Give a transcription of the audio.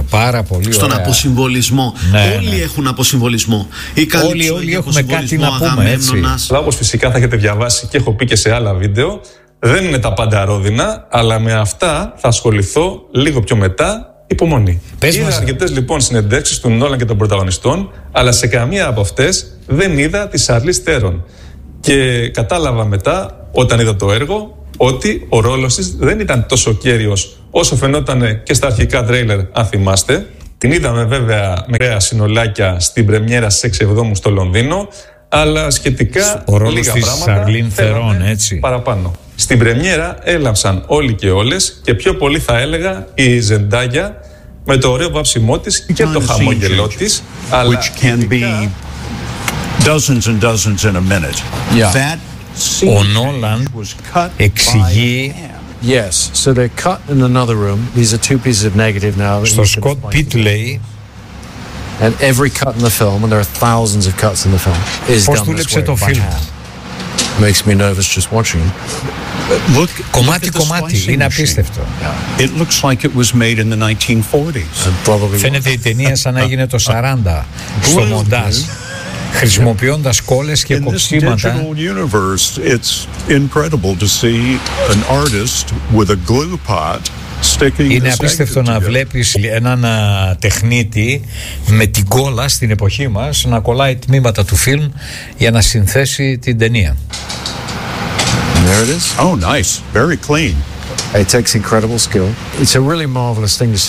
Πάρα πολύ στον ωραία. αποσυμβολισμό. Όλοι έχουν αποσυμβολισμό. Όλοι έχουμε κάτι να πούμε, έτσι. Αλλά όπως φυσικά θα έχετε διαβάσει και έχω πει και σε άλλα βίντεο, δεν είναι τα πάντα ρόδινα, αλλά με αυτά θα ασχοληθώ λίγο πιο μετά. Υπομονή. Είδα αρκετές λοιπόν συνεντεύξεις του Νόλαν και των πρωταγωνιστών, αλλά σε καμία από αυτές δεν είδα τη Σαρλίζ Θέρον. Και κατάλαβα μετά, όταν είδα το έργο, ότι ο ρόλος της δεν ήταν τόσο κέριος όσο φαινόταν και στα αρχικά τρέιλερ, αν θυμάστε. Την είδαμε βέβαια με κρέα συνολάκια στην πρεμιέρα στις 6 Εβδόμου στο Λονδίνο, αλλά σχετικά ο ρόλος λίγα της πράγματα Σαρλίν Θερόν, έτσι. Παραπάνω. Στην πρεμιέρα έλαμψαν όλοι και όλες και πιο πολύ θα έλεγα η Ζεντάγια με το ωραίο βάψιμό της και το χαμόγελό της, αλλά ο Νόλαν εξηγεί στο Σκοτ Πιτ, λέει, and every cut in the film, and there are thousands of cuts in the film, is done this way by hand. Makes me nervous just watching. Κομμάτι, είναι απίστευτο. It looks like it was made in the 1940s. Φαίνεται η ταινία σαν να έγινε το 40 στο μοντάζ, χρησιμοποιώντας κόλλες και κοψίματα. It's incredible to see an artist with a glue pot. Είναι απίστευτο να βλέπεις έναν τεχνίτη με την κόλλα στην εποχή μας να κολλάει τμήματα του φιλμ για να συνθέσει την ταινία. There it is. Oh, nice. Very clean. It takes incredible skill. It's a really marvelous thing to see.